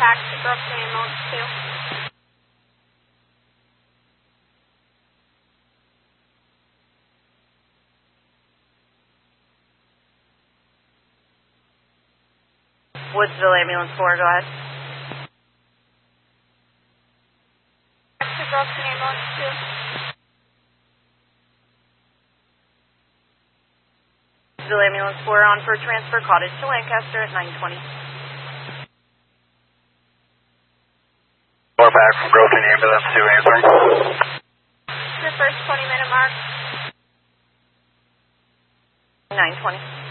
back to Brooklyn Ambulance 2. Woodsville Ambulance 4, go ahead. Back to Brooklyn Ambulance 2. Woodsville Ambulance 4 on for transfer cottage to Lancaster at 9:20. 4 back from Brooklyn Ambulance 2 answering. The first 20-minute mark. 9:20.